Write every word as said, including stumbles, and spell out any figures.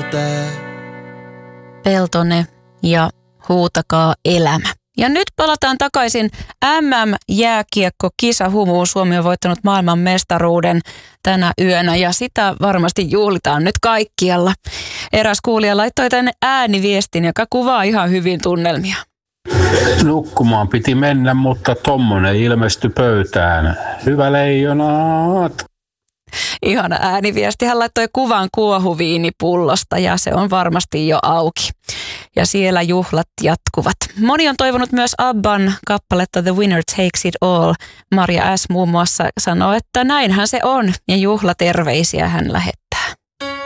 yltää. Peltonen ja Huutakaa elämä. Ja nyt palataan takaisin M M-jääkiekko-kisahumuun. Suomi on voittanut maailman mestaruuden tänä yönä ja sitä varmasti juhlitaan nyt kaikkialla. Eräs kuulija laittoi tänne ääniviestin, joka kuvaa ihan hyvin tunnelmia. Nukkumaan piti mennä, mutta tommonen ilmestyi pöytään. Hyvä leijonat! Ihana ääniviesti. Hän laittoi kuvan kuohuviinipullosta ja se on varmasti jo auki. Ja siellä juhlat jatkuvat. Moni on toivonut myös Abban kappaletta The Winner Takes It All. Maria S. muun muassa sanoo, että näinhän se on ja juhlaterveisiä hän lähettää.